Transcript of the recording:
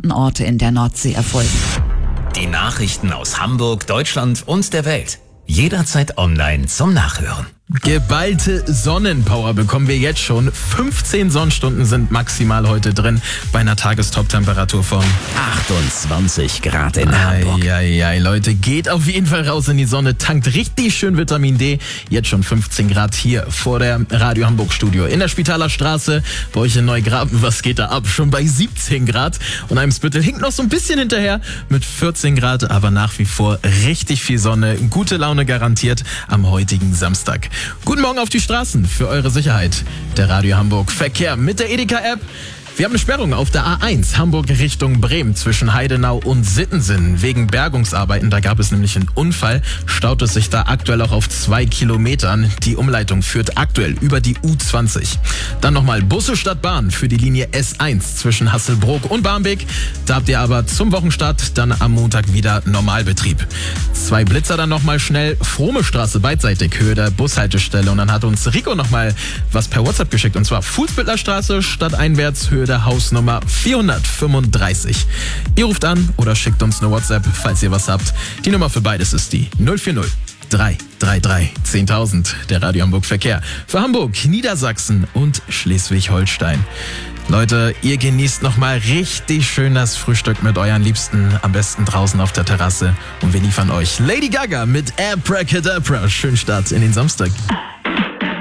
bekannten Orte in der Nordsee erfolgen. Die Nachrichten aus Hamburg, Deutschland und der Welt. Jederzeit online zum Nachhören. Geballte Sonnenpower bekommen wir jetzt schon. 15 Sonnenstunden sind maximal heute drin bei einer Tagestop-Temperatur von 28 Grad in Hamburg. Eieiei, Leute, geht auf jeden Fall raus in die Sonne, tankt richtig schön Vitamin D. Jetzt schon 15 Grad hier vor der Radio Hamburg Studio. In der Spitaler Straße, bei euch in Neugraben, was geht da ab? Schon bei 17 Grad. Und Eimsbüttel hinkt noch so ein bisschen hinterher mit 14 Grad, aber nach wie vor richtig viel Sonne. Gute Laune garantiert am heutigen Samstag. Guten Morgen auf die Straßen für eure Sicherheit. Der Radio Hamburg Verkehr mit der Edeka-App. Wir haben eine Sperrung auf der A1 Hamburg Richtung Bremen zwischen Heidenau und Sittensen. Wegen Bergungsarbeiten, da gab es nämlich einen Unfall, staut es sich da aktuell auch auf 2 Kilometern. Die Umleitung führt aktuell über die U20. Dann nochmal Busse statt Bahn für die Linie S1 zwischen Hasselbrook und Barmbek. Da habt ihr aber zum Wochenstart dann am Montag wieder Normalbetrieb. 2 Blitzer dann nochmal schnell. Frome Straße beidseitig, Höhe der Bushaltestelle. Und dann hat uns Rico nochmal was per WhatsApp geschickt. Und zwar Fuhlsbüttler Straße stadteinwärts, Höhe der Hausnummer 435. Ihr ruft an oder schickt uns eine WhatsApp, falls ihr was habt. Die Nummer für beides ist die 040 333 10.000. Der Radio Hamburg Verkehr für Hamburg, Niedersachsen und Schleswig-Holstein. Leute, ihr genießt nochmal richtig schön das Frühstück mit euren Liebsten, am besten draußen auf der Terrasse. Und wir liefern euch Lady Gaga mit Abracadabra. Schönen Start in den Samstag.